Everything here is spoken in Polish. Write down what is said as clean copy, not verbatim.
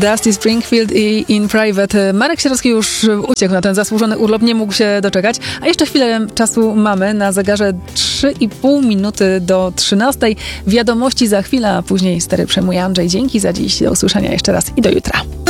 Dusty Springfield i In Private. Marek Sierocki już uciekł na ten zasłużony urlop, nie mógł się doczekać. A jeszcze chwilę czasu mamy, na zegarze 3,5 minuty do 13. Wiadomości za chwilę, a później stery przejmuje Andrzej. Dzięki za dziś, do usłyszenia jeszcze raz i do jutra.